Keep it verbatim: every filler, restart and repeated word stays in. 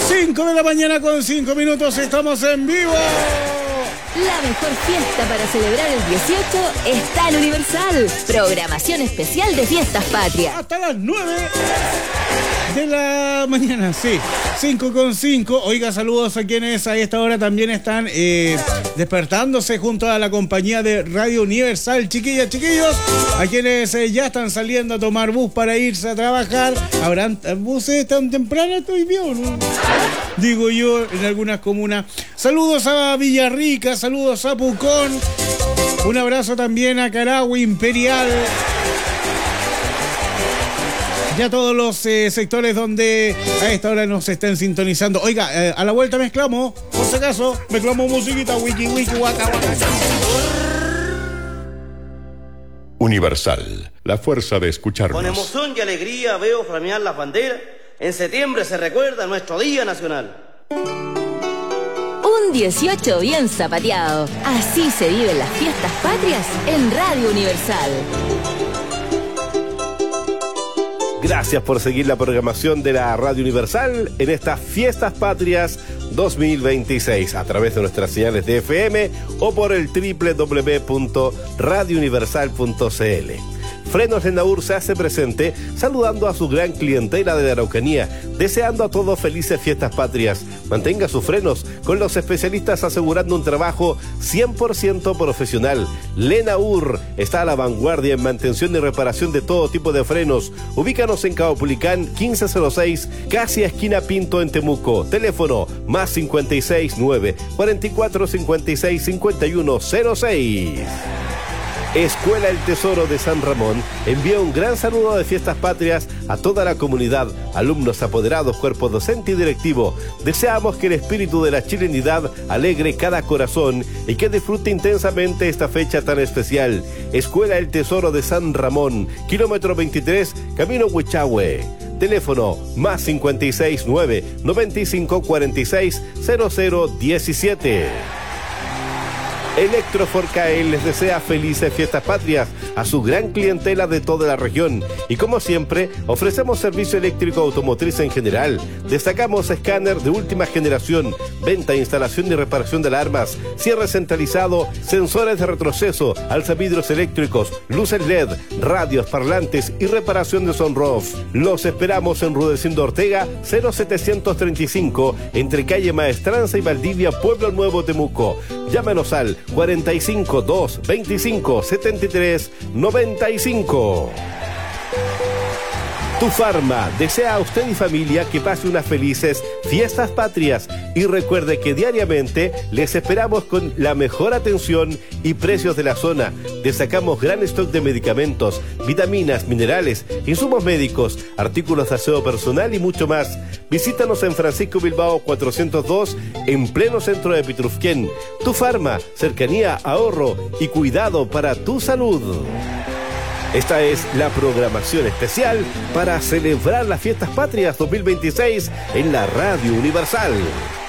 cinco de la mañana con cinco minutos, estamos en vivo. La mejor fiesta para celebrar el dieciocho está en Universal. Programación especial de Fiestas Patrias. Hasta las nueve de la mañana, sí. cinco con cinco. Oiga, saludos a quienes a esta hora también están eh, despertándose junto a la compañía de Radio Universal. Chiquillas, chiquillos, a quienes eh, ya están saliendo a tomar bus para irse a trabajar. ¿Habrán buses tan temprano? Estoy bien, ¿no? Digo yo, en algunas comunas. Saludos a Villarrica, saludos a Pucón. Un abrazo también a Carahue Imperial. Ya todos los eh, sectores donde a esta hora nos estén sintonizando. Oiga, eh, a la vuelta mezclamos, por si acaso, mezclamos musiquita, wiki, wiki, waka, waka. Universal, la fuerza de escucharnos. Con emoción y alegría veo flamear las banderas. En septiembre se recuerda nuestro Día Nacional. Un dieciocho bien zapateado. Así se viven las Fiestas Patrias en Radio Universal. Gracias por seguir la programación de la Radio Universal en estas Fiestas Patrias dos mil veintiséis a través de nuestras señales de F M o por el doble u doble u doble u punto radio universal punto c l. Frenos Lenaur se hace presente saludando a su gran clientela de la Araucanía, deseando a todos felices Fiestas Patrias. Mantenga sus frenos con los especialistas asegurando un trabajo cien por ciento profesional. Lenaur está a la vanguardia en mantención y reparación de todo tipo de frenos. Ubícanos en Caupolicán quince cero seis, casi a esquina Pinto en Temuco. Teléfono más cincuenta y seis nueve, cuarenta y cuatro cincuenta y seis, cincuenta y uno cero seis. Escuela El Tesoro de San Ramón envía un gran saludo de Fiestas Patrias a toda la comunidad, alumnos, apoderados, cuerpo docente y directivo. Deseamos que el espíritu de la chilenidad alegre cada corazón y que disfrute intensamente esta fecha tan especial. Escuela El Tesoro de San Ramón, kilómetro veintitrés, camino Huichahue. Teléfono más cincuenta y seis nueve, noventa y cinco cuarenta y seis, cero cero diecisiete. Electroforcael les desea felices Fiestas Patrias a su gran clientela de toda la región y como siempre ofrecemos servicio eléctrico automotriz en general. Destacamos escáner de última generación, venta, instalación y reparación de alarmas, cierre centralizado, sensores de retroceso, alzavidrios eléctricos, luces L E D, radios, parlantes y reparación de sunroof. Los esperamos en Rudecindo Ortega cero setecientos treinta y cinco entre calle Maestranza y Valdivia, Pueblo Nuevo, Temuco. Llámenos al cuarenta y cinco, dos, veinticinco, setenta y tres, noventa y cinco. Tu Farma desea a usted y familia que pase unas felices Fiestas Patrias y recuerde que diariamente les esperamos con la mejor atención y precios de la zona. Destacamos gran stock de medicamentos, vitaminas, minerales, insumos médicos, artículos de aseo personal y mucho más. Visítanos en Francisco Bilbao cuatrocientos dos en pleno centro de Pitrufquén. Tu Farma, cercanía, ahorro y cuidado para tu salud. Esta es la programación especial para celebrar las Fiestas Patrias dos mil veintiséis en la Radio Universal.